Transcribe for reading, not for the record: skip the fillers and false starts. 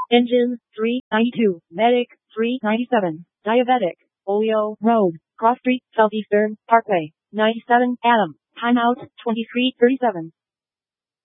Engine, 392. Medic, 397. Diabetic. Oleo Road. Cross Street, Southeastern Parkway. 97. Adam. Timeout, 23:37.